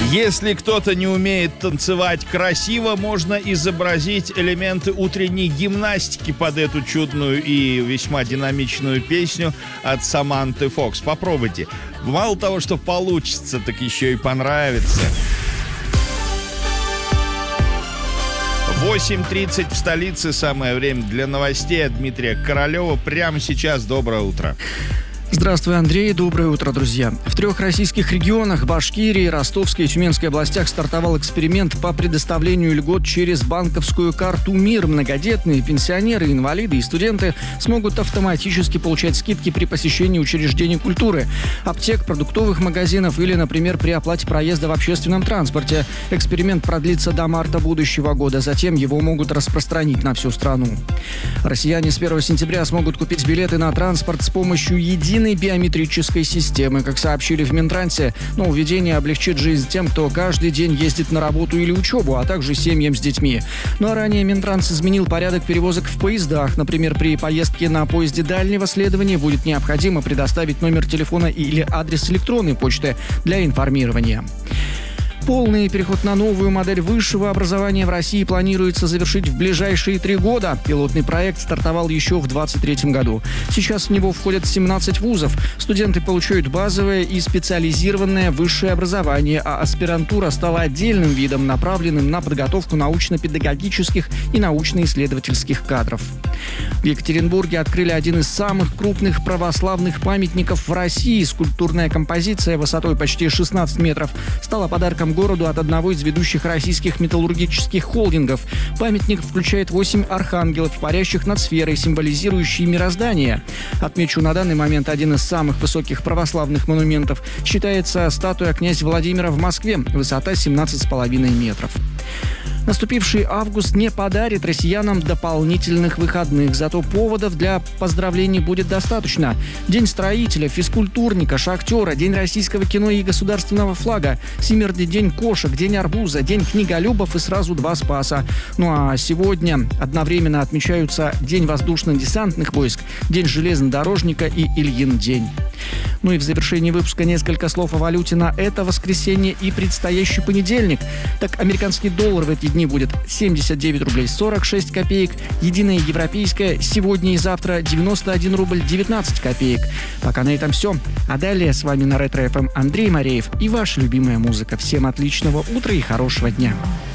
Если кто-то не умеет танцевать красиво, можно изобразить элементы утренней гимнастики под эту чудную и весьма динамичную песню от Саманты Фокс. Попробуйте. Мало того, что получится, так еще и понравится. 8:30 в столице. Самое время для новостей от Дмитрия Королева. Прямо сейчас. Доброе утро. Здравствуй, Андрей. Доброе утро, друзья. В 3 российских регионах – Башкирии, Ростовской и Тюменской областях – стартовал эксперимент по предоставлению льгот через банковскую карту «Мир». Многодетные, пенсионеры, инвалиды и студенты смогут автоматически получать скидки при посещении учреждений культуры, аптек, продуктовых магазинов или, например, при оплате проезда в общественном транспорте. Эксперимент продлится до марта будущего года. Затем его могут распространить на всю страну. Россияне с 1 сентября смогут купить билеты на транспорт с помощью единой биометрической системы. Как сообщили в Минтрансе, нововведение облегчит жизнь тем, кто каждый день ездит на работу или учебу, а также семьям с детьми. Ну а ранее Минтранс изменил порядок перевозок в поездах. Например, при поездке на поезде дальнего следования будет необходимо предоставить номер телефона или адрес электронной почты для информирования. Полный переход на новую модель высшего образования в России планируется завершить в ближайшие 3 года. Пилотный проект стартовал еще в 2023 году. Сейчас в него входят 17 вузов. Студенты получают базовое и специализированное высшее образование, а аспирантура стала отдельным видом, направленным на подготовку научно-педагогических и научно-исследовательских кадров. В Екатеринбурге открыли один из самых крупных православных памятников в России. Скульптурная композиция высотой почти 16 метров стала подарком городу от одного из ведущих российских металлургических холдингов. Памятник включает 8 архангелов, парящих над сферой, символизирующей мироздание. Отмечу, на данный момент один из самых высоких православных монументов считается статуя князя Владимира в Москве, высота 17,5 метров. Наступивший август не подарит россиянам дополнительных выходных, зато поводов для поздравлений будет достаточно. День строителя, физкультурника, шахтера, День российского кино и государственного флага, Всемирный день кошек, День арбуза, День книголюбов и сразу 2 Спаса. Ну а сегодня одновременно отмечаются День воздушно-десантных войск, День железнодорожника и Ильин день. Ну и в завершении выпуска несколько слов о валюте на это воскресенье и предстоящий понедельник. Так, американский доллар в эти дни будет 79 рублей 46 копеек, единая европейская сегодня и завтра 91 рубль 19 копеек. Пока на этом все. А далее с вами на Ретро ФМ Андрей Мореев и ваша любимая музыка. Всем отличного утра и хорошего дня.